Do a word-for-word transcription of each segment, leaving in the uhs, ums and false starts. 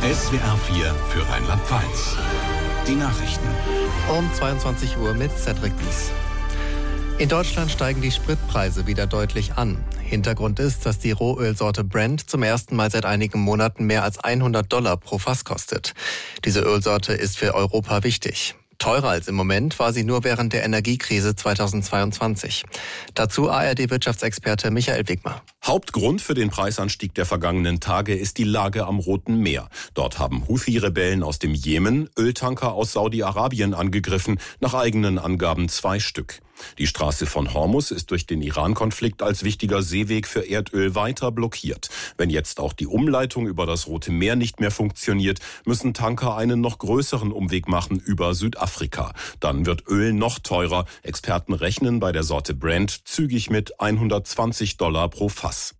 S W R vier für Rheinland-Pfalz. Die Nachrichten. Um zweiundzwanzig Uhr mit Cedric Bies. In Deutschland steigen die Spritpreise wieder deutlich an. Hintergrund ist, dass die Rohölsorte Brent zum ersten Mal seit einigen Monaten mehr als hundert Dollar pro Fass kostet. Diese Ölsorte ist für Europa wichtig. Teurer als im Moment war sie nur während der Energiekrise zweitausendzweiundzwanzig. Dazu A R D-Wirtschaftsexperte Michael Wigmer. Hauptgrund für den Preisanstieg der vergangenen Tage ist die Lage am Roten Meer. Dort haben Houthi-Rebellen aus dem Jemen Öltanker aus Saudi-Arabien angegriffen, nach eigenen Angaben zwei Stück. Die Straße von Hormuz ist durch den Iran-Konflikt als wichtiger Seeweg für Erdöl weiter blockiert. Wenn jetzt auch die Umleitung über das Rote Meer nicht mehr funktioniert, müssen Tanker einen noch größeren Umweg machen über Südafrika. Dann wird Öl noch teurer. Experten rechnen bei der Sorte Brent zügig mit hundertzwanzig Dollar pro Fass.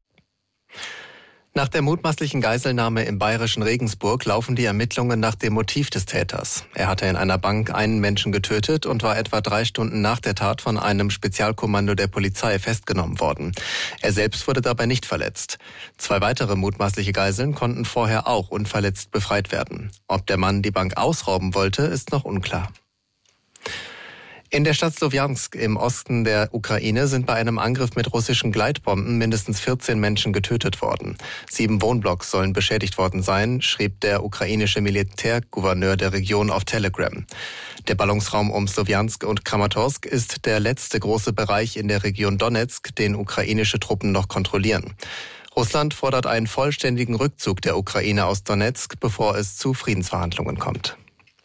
Nach der mutmaßlichen Geiselnahme im bayerischen Regensburg laufen die Ermittlungen nach dem Motiv des Täters. Er hatte in einer Bank einen Menschen getötet und war etwa drei Stunden nach der Tat von einem Spezialkommando der Polizei festgenommen worden. Er selbst wurde dabei nicht verletzt. Zwei weitere mutmaßliche Geiseln konnten vorher auch unverletzt befreit werden. Ob der Mann die Bank ausrauben wollte, ist noch unklar. In der Stadt Slowjansk im Osten der Ukraine sind bei einem Angriff mit russischen Gleitbomben mindestens vierzehn Menschen getötet worden. Sieben Wohnblocks sollen beschädigt worden sein, schrieb der ukrainische Militärgouverneur der Region auf Telegram. Der Ballungsraum um Slowjansk und Kramatorsk ist der letzte große Bereich in der Region Donetsk, den ukrainische Truppen noch kontrollieren. Russland fordert einen vollständigen Rückzug der Ukraine aus Donetsk, bevor es zu Friedensverhandlungen kommt.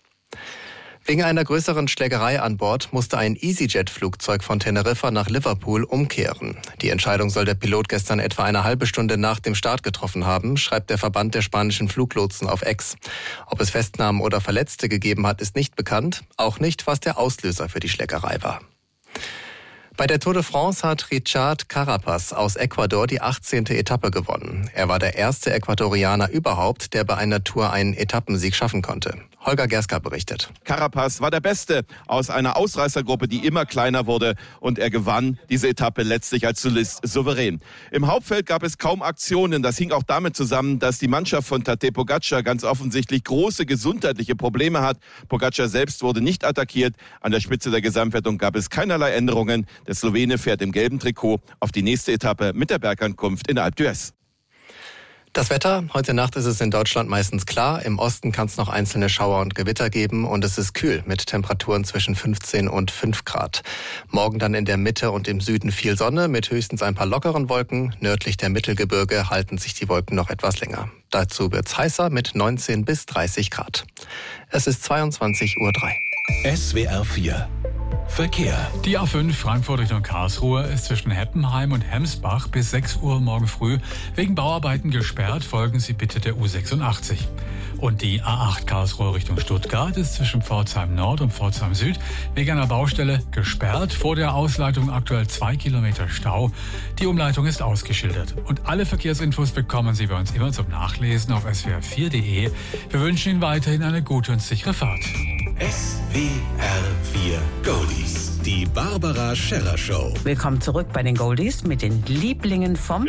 Wegen einer größeren Schlägerei an Bord musste ein EasyJet-Flugzeug von Teneriffa nach Liverpool umkehren. Die Entscheidung soll der Pilot gestern etwa eine halbe Stunde nach dem Start getroffen haben, schreibt der Verband der spanischen Fluglotsen auf X. Ob es Festnahmen oder Verletzte gegeben hat, ist nicht bekannt. Auch nicht, was der Auslöser für die Schlägerei war. Bei der Tour de France hat Richard Carapaz aus Ecuador die achtzehnte Etappe gewonnen. Er war der erste Äquatorianer überhaupt, der bei einer Tour einen Etappensieg schaffen konnte. Holger Gerska berichtet. Carapaz war der Beste aus einer Ausreißergruppe, die immer kleiner wurde, und er gewann diese Etappe letztlich als Solist souverän. Im Hauptfeld gab es kaum Aktionen. Das hing auch damit zusammen, dass die Mannschaft von Tadej Pogačar ganz offensichtlich große gesundheitliche Probleme hat. Pogačar selbst wurde nicht attackiert. An der Spitze der Gesamtwertung gab es keinerlei Änderungen. Der Slowene fährt im gelben Trikot auf die nächste Etappe mit der Bergankunft in Alpe d'Huez. Das Wetter, heute Nacht ist es in Deutschland meistens klar. Im Osten kann es noch einzelne Schauer und Gewitter geben und es ist kühl mit Temperaturen zwischen fünfzehn und fünf Grad. Morgen dann in der Mitte und im Süden viel Sonne mit höchstens ein paar lockeren Wolken. Nördlich der Mittelgebirge halten sich die Wolken noch etwas länger. Dazu wird's heißer mit neunzehn bis dreißig Grad. Es ist zweiundzwanzig Uhr drei. S W R vier Verkehr. Die A fünf Frankfurt Richtung Karlsruhe ist zwischen Heppenheim und Hemsbach bis sechs Uhr morgen früh wegen Bauarbeiten gesperrt. Folgen Sie bitte der U sechsundachtzig. Und die A acht Karlsruhe Richtung Stuttgart ist zwischen Pforzheim Nord und Pforzheim Süd wegen einer Baustelle gesperrt. Vor der Ausleitung aktuell zwei Kilometer Stau. Die Umleitung ist ausgeschildert. Und alle Verkehrsinfos bekommen Sie bei uns immer zum Nachlesen auf s w r vier punkt d e. Wir wünschen Ihnen weiterhin eine gute und sichere Fahrt. S W R vier Goldies. Die Barbara Scherrer Show. Willkommen zurück bei den Goldies mit den Lieblingen vom...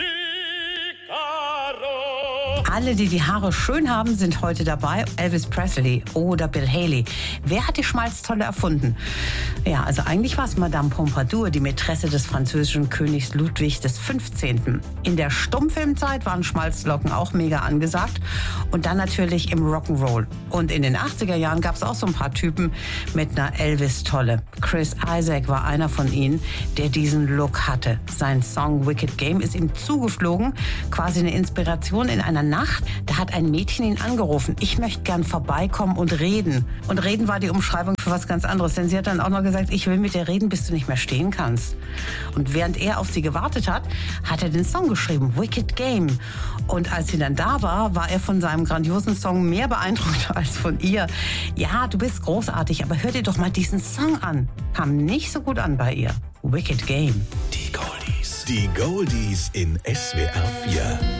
Alle, die die Haare schön haben, sind heute dabei. Elvis Presley oder Bill Haley. Wer hat die Schmalztolle erfunden? Ja, also eigentlich war es Madame Pompadour, die Mätresse des französischen Königs Ludwig des fünfzehnten. In der Stummfilmzeit waren Schmalzlocken auch mega angesagt. Und dann natürlich im Rock'n'Roll. Und in den achtziger Jahren gab es auch so ein paar Typen mit einer Elvis-Tolle. Chris Isaak war einer von ihnen, der diesen Look hatte. Sein Song Wicked Game ist ihm zugeflogen. Quasi eine Inspiration in einer Nacht. Da hat ein Mädchen ihn angerufen. Ich möchte gern vorbeikommen und reden. Und reden war die Umschreibung für was ganz anderes. Denn sie hat dann auch noch gesagt, ich will mit dir reden, bis du nicht mehr stehen kannst. Und während er auf sie gewartet hat, hat er den Song geschrieben, Wicked Game. Und als sie dann da war, war er von seinem grandiosen Song mehr beeindruckt als von ihr. Ja, du bist großartig, aber hör dir doch mal diesen Song an. Kam nicht so gut an bei ihr. Wicked Game. Die Goldies. Die Goldies in S W R vier.